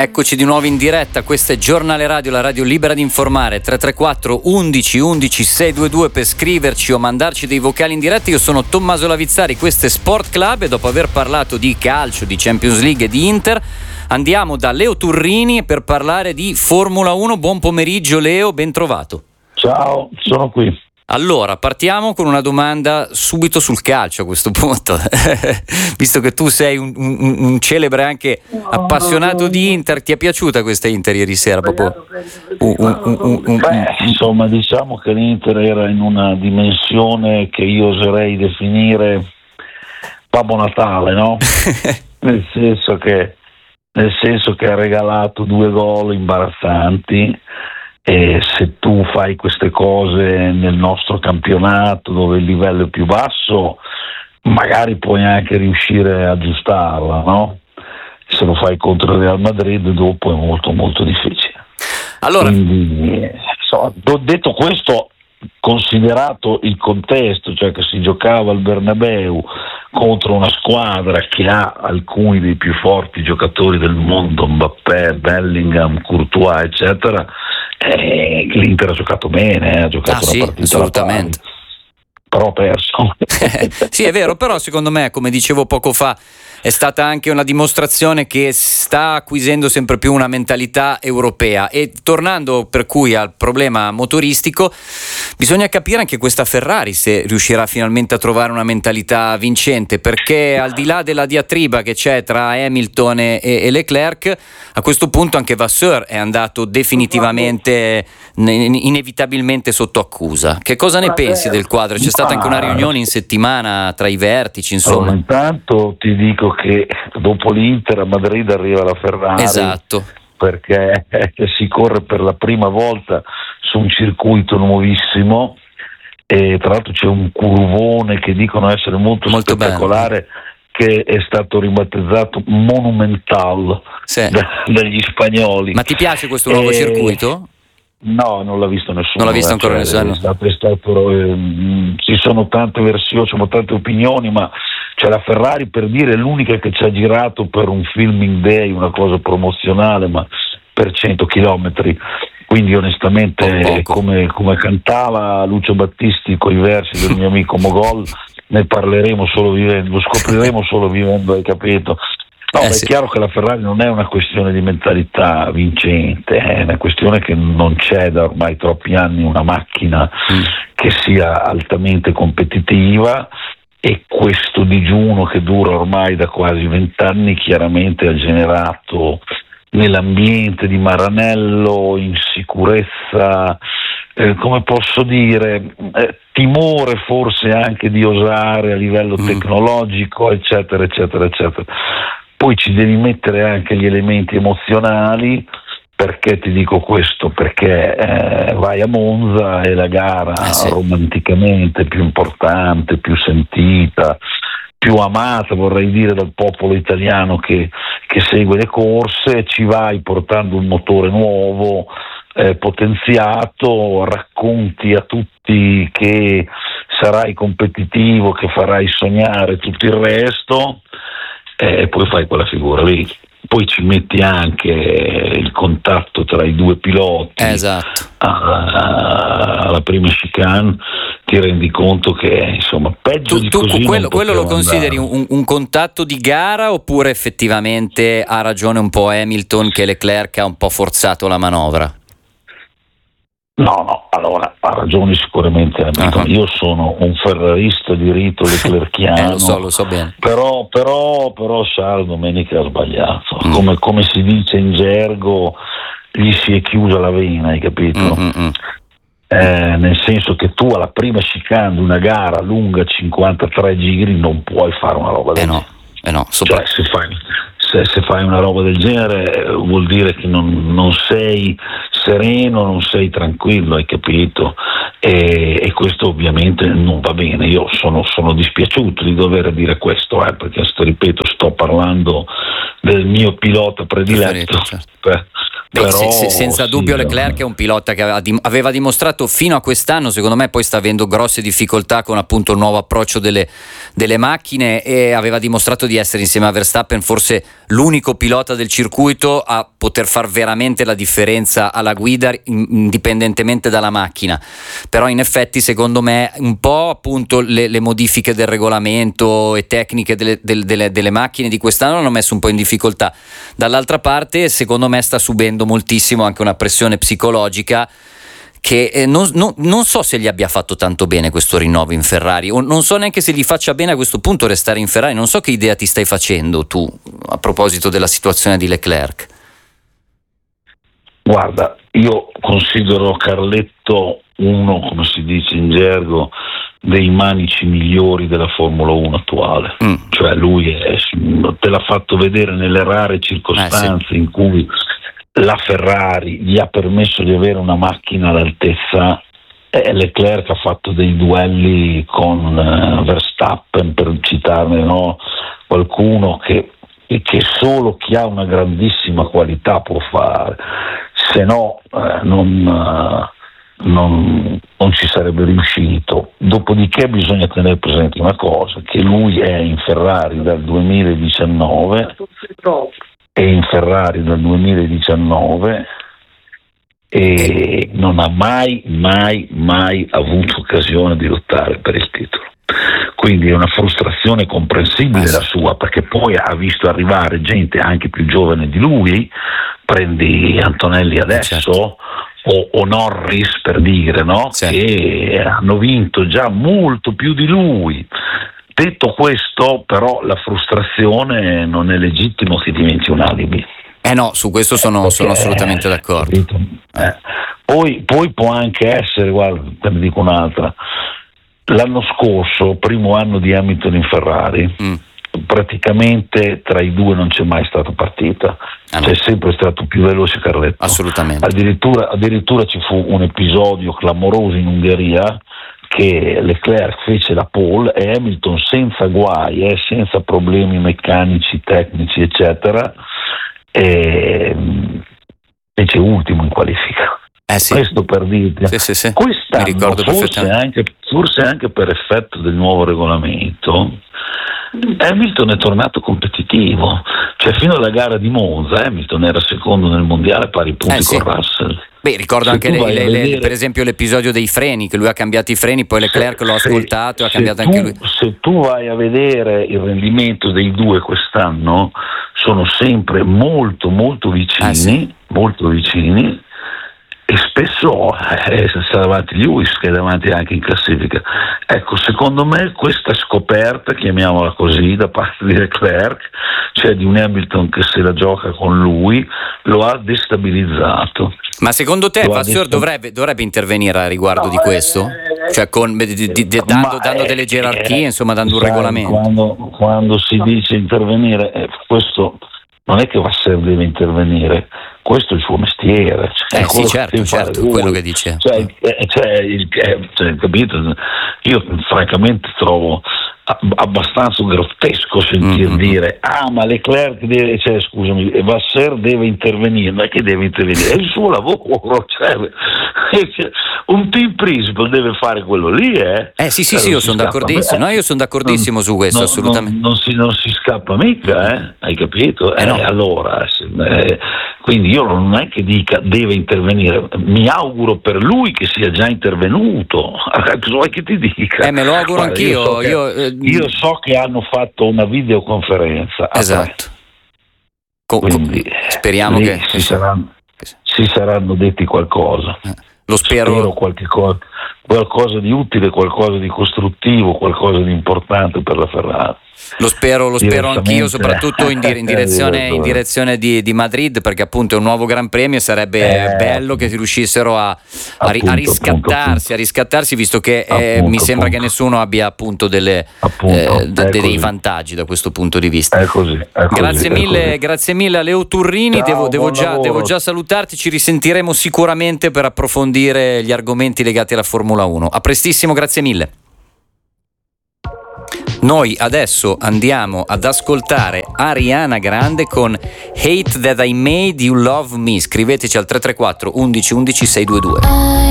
Eccoci di nuovo in diretta, questo è Giornale Radio, la radio libera di informare. 334 11 11 622 per scriverci o mandarci dei vocali in diretta. Io sono Tommaso Lavizzari, questo è Sport Club e dopo aver parlato di calcio, di Champions League e di Inter andiamo da Leo Turrini per parlare di Formula 1. Buon pomeriggio Leo, ben trovato. Ciao, sono qui. Allora, partiamo con una domanda subito sul calcio a questo punto, visto che tu sei un celebre anche appassionato di Inter, ti è piaciuta questa Inter ieri sera? Proprio insomma, diciamo che l'Inter era in una dimensione che io oserei definire Babbo Natale, no? nel senso che ha regalato 2 gol imbarazzanti. E se tu fai queste cose nel nostro campionato dove il livello è più basso, magari puoi anche riuscire a aggiustarla, no? Se lo fai contro il Real Madrid dopo è molto molto difficile. Allora, quindi, detto questo, considerato il contesto, cioè che si giocava al Bernabeu contro una squadra che ha alcuni dei più forti giocatori del mondo, Mbappé, Bellingham, Courtois, eccetera, l'Inter ha giocato bene, ha giocato una partita assolutamente. Però ha perso. Sì, è vero, però secondo me, come dicevo poco fa, è stata anche una dimostrazione che sta acquisendo sempre più una mentalità europea. E tornando per cui al problema motoristico, bisogna capire anche questa Ferrari se riuscirà finalmente a trovare una mentalità vincente, perché al di là della diatriba che c'è tra Hamilton e Leclerc, a questo punto anche Vasseur è andato definitivamente, inevitabilmente sotto accusa. Che cosa ne pensi del quadro? C'è stata anche una riunione in settimana tra i vertici, insomma. Allora, intanto ti dico che dopo l'Inter a Madrid arriva la Ferrari. Esatto. Perché si corre per la prima volta su un circuito nuovissimo e tra l'altro c'è un curvone che dicono essere molto spettacolare, bello, che è stato ribattezzato Monumental dagli spagnoli. Ma ti piace questo nuovo circuito? No, non l'ha visto nessuno. Non l'ha visto ancora nessuno. Ci sono tante versioni, sono tante opinioni, ma c'è la Ferrari, per dire, è l'unica che ci ha girato per un filming day, una cosa promozionale, ma per 100 chilometri. Quindi onestamente, come cantava Lucio Battisti con i versi del mio amico Mogol, ne parleremo solo vivendo, lo scopriremo solo vivendo, hai capito? No, è chiaro che la Ferrari non è una questione di mentalità vincente, è una questione che non c'è da ormai troppi anni una macchina che sia altamente competitiva, e questo digiuno che dura ormai da quasi 20 anni chiaramente ha generato nell'ambiente di Maranello insicurezza, come posso dire, timore forse anche di osare a livello tecnologico, eccetera, eccetera, eccetera. Poi ci devi mettere anche gli elementi emozionali. Perché ti dico questo? Perché vai a Monza e la gara romanticamente più importante, più sentita, più amata, vorrei dire, dal popolo italiano che segue le corse, ci vai portando un motore nuovo, potenziato, racconti a tutti che sarai competitivo, che farai sognare tutto il resto, e poi fai quella figura lì. Poi ci metti anche il contatto tra i 2 piloti, esatto, alla prima chicane, ti rendi conto che insomma peggio di così. Quello lo consideri un contatto di gara, oppure effettivamente ha ragione un po' Hamilton che Leclerc ha un po' forzato la manovra? No, allora ha ragione sicuramente Hamilton. Io sono un ferrarista di rito leclerchiano, lo so bene. Però Charles domenica ha sbagliato, come si dice in gergo, gli si è chiusa la vena, hai capito? Nel senso che tu alla prima chicane di una gara lunga 53 giri non puoi fare una roba del genere. Cioè, se fai una roba del genere vuol dire che non sei sereno, non sei tranquillo, hai capito? E questo ovviamente non va bene. Io sono dispiaciuto di dover dire questo, perché ripeto, sto parlando del mio pilota prediletto, Beh, Però, senza dubbio Leclerc è un pilota che aveva dimostrato fino a quest'anno, secondo me poi sta avendo grosse difficoltà con appunto il nuovo approccio delle macchine, e aveva dimostrato di essere insieme a Verstappen forse l'unico pilota del circuito a poter far veramente la differenza alla guida indipendentemente dalla macchina. Però in effetti secondo me un po' appunto le modifiche del regolamento e tecniche delle macchine di quest'anno l'hanno messo un po' in difficoltà. Dall'altra parte secondo me sta subendo moltissimo anche una pressione psicologica che non so se gli abbia fatto tanto bene questo rinnovo in Ferrari, o non so neanche se gli faccia bene a questo punto restare in Ferrari. Non so che idea ti stai facendo tu a proposito della situazione di Leclerc. Guarda, io considero Carletto uno, come si dice in gergo, dei manici migliori della Formula 1 attuale. Cioè lui te l'ha fatto vedere nelle rare circostanze sì. in cui la Ferrari gli ha permesso di avere una macchina all'altezza. Leclerc ha fatto dei duelli con Verstappen, per citarne, no? Qualcuno che solo chi ha una grandissima qualità può fare, se no non ci sarebbe riuscito. Dopodiché bisogna tenere presente una cosa, che lui è in Ferrari dal 2019 e non ha mai avuto occasione di lottare per il titolo. Quindi è una frustrazione comprensibile la sua, perché poi ha visto arrivare gente anche più giovane di lui, prendi Antonelli adesso, certo, o Norris, per dire, no? Certo, che hanno vinto già molto più di lui. Detto questo, però, la frustrazione non è legittimo che diventi un alibi. No, su questo sono assolutamente d'accordo. Poi può anche essere, guarda, te ne dico un'altra. L'anno scorso, primo anno di Hamilton in Ferrari, praticamente tra i due non c'è mai stata partita. C'è sempre stato più veloce Carletto. Assolutamente. Addirittura ci fu un episodio clamoroso in Ungheria che Leclerc fece la pole e Hamilton senza guai, senza problemi meccanici, tecnici, eccetera, fece ultimo in qualifica. Sì. Questo per dirti, sì. Quest'anno, mi ricordo forse anche per effetto del nuovo regolamento, Hamilton è tornato competitivo. Cioè fino alla gara di Monza Hamilton era secondo nel mondiale pari punti con Russell. Beh, ricordo anche per esempio l'episodio dei freni, che lui ha cambiato i freni, poi Leclerc l'ho ascoltato e ha cambiato anche lui. Se tu vai a vedere il rendimento dei due quest'anno, sono sempre molto vicini, molto vicini, e spesso sta davanti Lewis, che è davanti anche in classifica. Ecco, secondo me questa scoperta, chiamiamola così, da parte di Leclerc, cioè di un Hamilton che se la gioca con lui, lo ha destabilizzato. Ma secondo te Vasseur dovrebbe intervenire a riguardo di questo? Cioè dando delle gerarchie, insomma, dando un regolamento? Quando si dice intervenire, questo non è che Vasseur deve intervenire, questo è il suo mestiere. Sì, certo, quello che dice. Capito? Io francamente trovo abbastanza grottesco sentir dire ma Leclerc Vasseur deve intervenire. Non è che deve intervenire, è il suo lavoro, un team principal deve fare quello lì. Sì, io sono d'accordissimo. Io sono d'accordissimo su questo, assolutamente. Non si scappa mica, hai capito? No. Allora, quindi io non è che dica deve intervenire, mi auguro per lui che sia già intervenuto. Cosa vuoi che ti dica? Me lo auguro anch'io. Io so che hanno fatto una videoconferenza. Esatto. Quindi speriamo che si saranno detti qualcosa. Lo spero qualcosa di utile, qualcosa di costruttivo, qualcosa di importante per la Ferrari. Lo spero anch'io, soprattutto in direzione di Madrid, perché appunto è un nuovo Gran Premio e sarebbe bello che riuscissero a riscattarsi, visto che mi sembra che nessuno abbia appunto dei vantaggi da questo punto di vista. È così. Grazie mille a Leo Turrini. Ciao, devo già salutarti, ci risentiremo sicuramente per approfondire gli argomenti legati alla Formula 1. A prestissimo, grazie mille. Noi adesso andiamo ad ascoltare Ariana Grande con Hate That I Made You Love Me. Scriveteci al 334 11 11 622.